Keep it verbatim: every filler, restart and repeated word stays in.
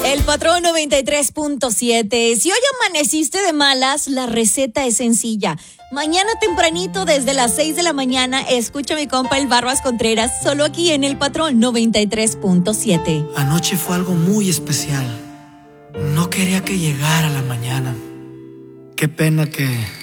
El Patrón noventa y tres punto siete. Si hoy amaneciste de malas, la receta es sencilla. Mañana tempranito, desde las seis de la mañana, escucha a mi compa el Barbas Contreras, solo aquí en El Patrón noventa y tres punto siete. Anoche fue algo muy especial. No quería que llegara la mañana. Qué pena que